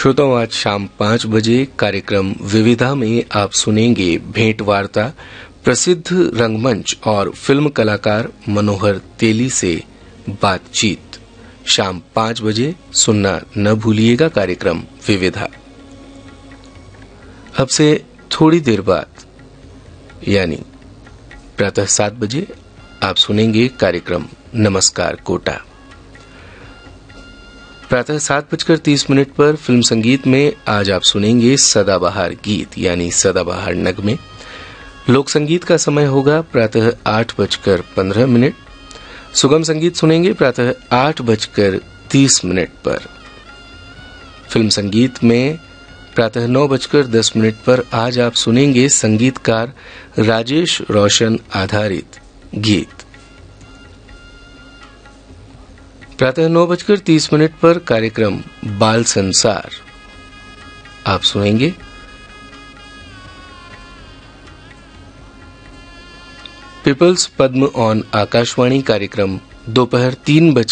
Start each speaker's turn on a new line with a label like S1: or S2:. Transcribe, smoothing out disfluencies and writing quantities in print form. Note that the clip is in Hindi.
S1: श्रोताओं, आज शाम 5 बजे कार्यक्रम विविधा में आप सुनेंगे भेंट वार्ता प्रसिद्ध रंगमंच और फिल्म कलाकार मनोहर तेली से बातचीत। शाम 5 बजे सुनना न भूलिएगा कार्यक्रम विविधा। अब से थोड़ी देर बाद यानी प्रातः 7 बजे आप सुनेंगे कार्यक्रम नमस्कार कोटा। प्रातः 7:30 पर फिल्म संगीत में आज आप सुनेंगे सदाबहार गीत यानी सदाबहार नगमे। लोक संगीत का समय होगा प्रातः 8:15। सुगम संगीत सुनेंगे प्रातः 8:30 पर। फिल्म संगीत में प्रातः 9:10 पर आज आप सुनेंगे संगीतकार राजेश रोशन आधारित गीत। प्रातः 9:30 पर कार्यक्रम बाल संसार आप सुनेंगे। पीपल्स पद्म ऑन आकाशवाणी कार्यक्रम दोपहर 3